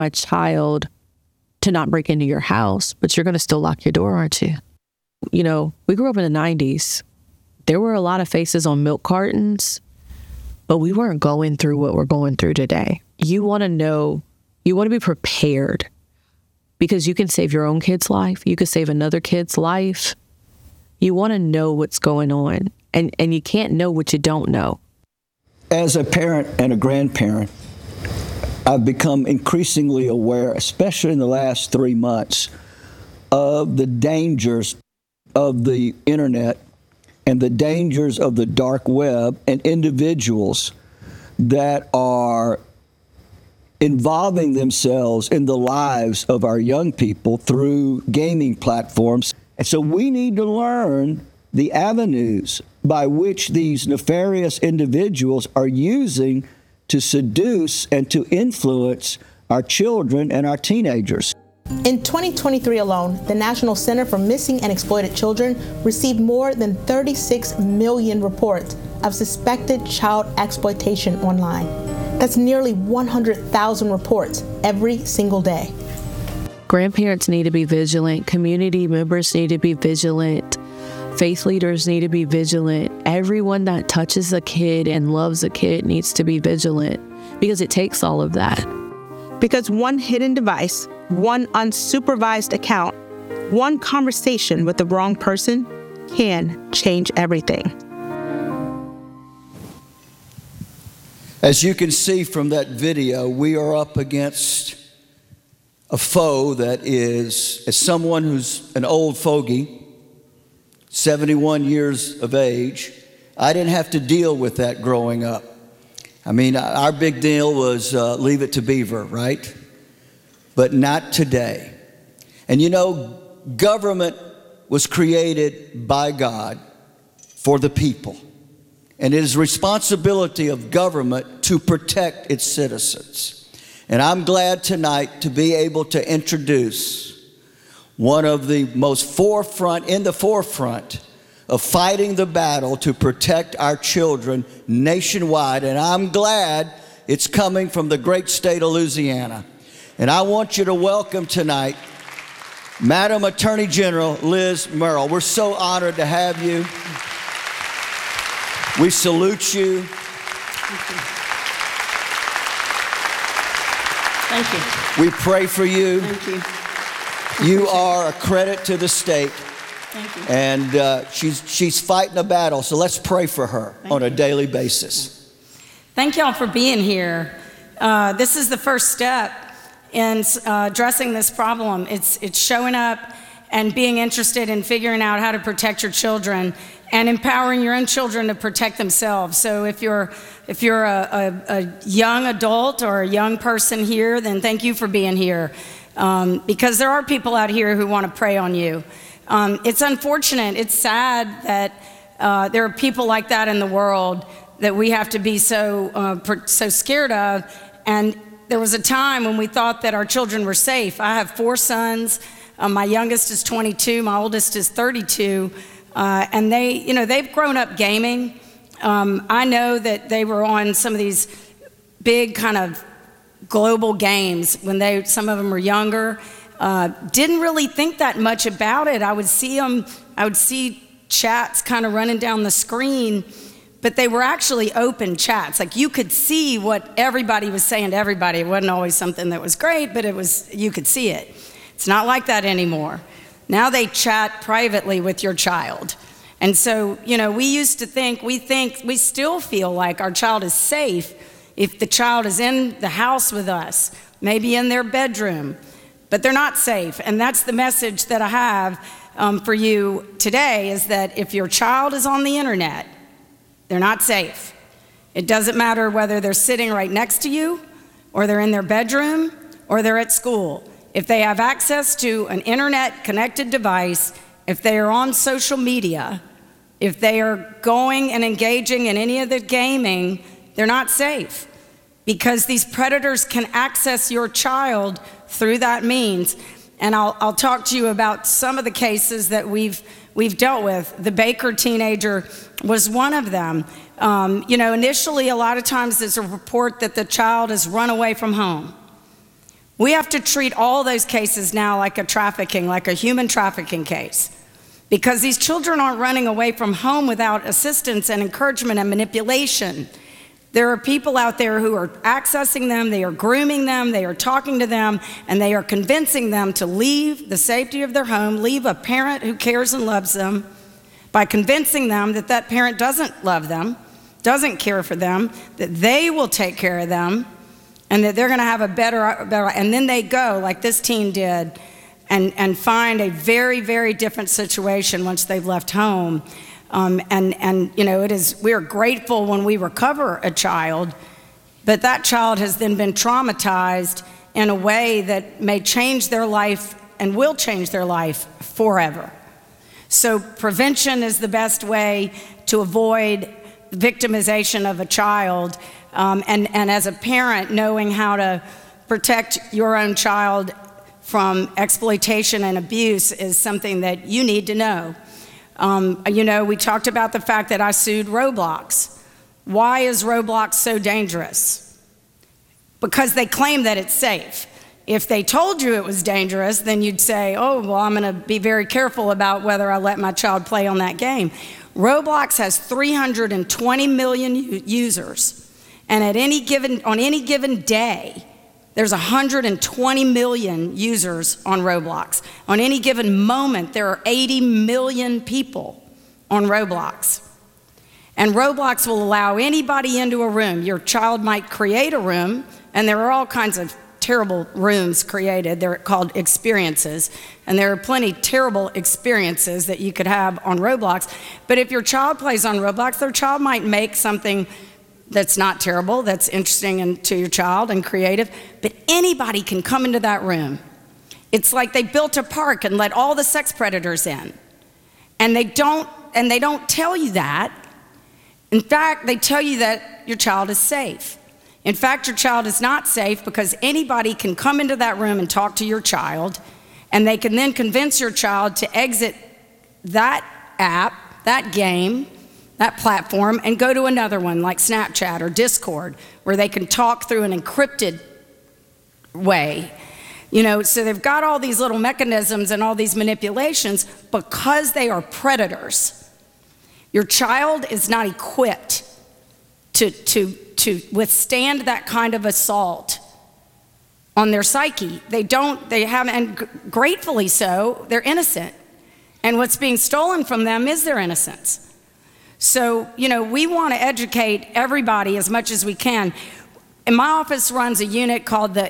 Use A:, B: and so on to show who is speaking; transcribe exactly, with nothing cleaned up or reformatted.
A: my child to not break into your house, but you're going to still lock your door, aren't you? You know, we grew up in the nineties. There were a lot of faces on milk cartons, but we weren't going through what we're going through today. You want to know, you want to be prepared, because you can save your own kid's life. You can save another kid's life. You want to know what's going on, and, and you can't know what you don't know.
B: As a parent and a grandparent, I've become increasingly aware, especially in the last three months, of the dangers of the internet and the dangers of the dark web and individuals that are involving themselves in the lives of our young people through gaming platforms. And so we need to learn the avenues by which these nefarious individuals are using to seduce and to influence our children and our teenagers.
C: In twenty twenty-three alone, the National Center for Missing and Exploited Children received more than thirty-six million reports of suspected child exploitation online. That's nearly one hundred thousand reports every single day.
A: Grandparents need to be vigilant. Community members need to be vigilant. Faith leaders need to be vigilant. Everyone that touches a kid and loves a kid needs to be vigilant, because it takes all of that.
C: Because one hidden device, one unsupervised account, one conversation with the wrong person can change everything.
B: As you can see from that video, we are up against a foe that is, as someone who's an old fogey, seventy-one years of age, I didn't have to deal with that growing up. I mean, our big deal was uh, leave it to Beaver, right? But not today. And you know, government was created by God for the people. And it is responsibility of government to protect its citizens. And I'm glad tonight to be able to introduce one of the most forefront, in the forefront of fighting the battle to protect our children nationwide. And I'm glad it's coming from the great state of Louisiana. And I want you to welcome tonight Madam Attorney General Liz Murrill. We're so honored to have you. We salute you.
D: Thank you. Thank you.
B: We pray for you.
D: Thank you.
B: You are a credit to the state.
D: Thank you.
B: And uh, she's, she's fighting a battle, so let's pray for her
D: Thank
B: on
D: you.
B: a daily basis.
D: Thank y'all for being here. Uh, this is the first step in uh, addressing this problem. It's, it's showing up and being interested in figuring out how to protect your children and empowering your own children to protect themselves. So if you're, if you're a, a, a young adult or a young person here, then thank you for being here. Um, because there are people out here who want to prey on you. Um, it's unfortunate, it's sad that uh, there are people like that in the world that we have to be so, uh, per, so scared of. And there was a time when we thought that our children were safe. I have four sons. Um, my youngest is twenty-two, my oldest is thirty-two. Uh, and they, you know, they've grown up gaming. Um, I know that they were on some of these big kind of global games when they, some of them were younger. Uh, didn't really think that much about it. I would see them, I would see chats kind of running down the screen, but they were actually open chats. Like you could see what everybody was saying to everybody. It wasn't always something that was great, but it was, you could see it. It's not like that anymore. Now they chat privately with your child. And so, you know, we used to think, we think, we still feel like our child is safe if the child is in the house with us, maybe in their bedroom, but they're not safe. And that's the message that I have um, for you today, is that if your child is on the internet, they're not safe. It doesn't matter whether they're sitting right next to you, or they're in their bedroom, or they're at school. If they have access to an internet-connected device, if they are on social media, if they are going and engaging in any of the gaming, they're not safe, because these predators can access your child through that means. And I'll, I'll talk to you about some of the cases that we've, we've dealt with. The Baker teenager was one of them. Um, you know, initially, a lot of times there's a report that the child has run away from home. We have to treat all those cases now like a trafficking, like a human trafficking case, because these children aren't running away from home without assistance and encouragement and manipulation. There are people out there who are accessing them, they are grooming them, they are talking to them, and they are convincing them to leave the safety of their home, leave a parent who cares and loves them, by convincing them that that parent doesn't love them, doesn't care for them, that they will take care of them, and that they're gonna have a better, better, and then they go, like this teen did, and, and find a very, very different situation once they've left home. Um, and, and, you know, it is, we're grateful when we recover a child, but that child has then been traumatized in a way that may change their life and will change their life forever. So prevention is the best way to avoid victimization of a child. Um, and, and as a parent, knowing how to protect your own child from exploitation and abuse is something that you need to know. Um, you know, we talked about the fact that I sued Roblox. Why is Roblox so dangerous? Because they claim that it's safe. If they told you it was dangerous, then you'd say, oh, well, I'm gonna be very careful about whether I let my child play on that game. Roblox has three hundred twenty million users, and at any given, on any given day, there's one hundred twenty million users on Roblox. On any given moment, there are eighty million people on Roblox. And Roblox will allow anybody into a room. Your child might create a room, and there are all kinds of terrible rooms created. They're called experiences, and there are plenty terrible experiences that you could have on Roblox. But if your child plays on Roblox, their child might make something that's not terrible, that's interesting and to your child and creative, but anybody can come into that room. It's like they built a park and let all the sex predators in. And they don't, and they don't tell you that. In fact, they tell you that your child is safe. In fact, your child is not safe because anybody can come into that room and talk to your child, and they can then convince your child to exit that app, that game, that platform, and go to another one like Snapchat or Discord, where they can talk through an encrypted way. You know, so they've got all these little mechanisms and all these manipulations because they are predators. Your child is not equipped to, to, to withstand that kind of assault on their psyche. They don't, they haven't, and gratefully so, they're innocent. And what's being stolen from them is their innocence. So, you know, we want to educate everybody as much as we can. And my office runs a unit called the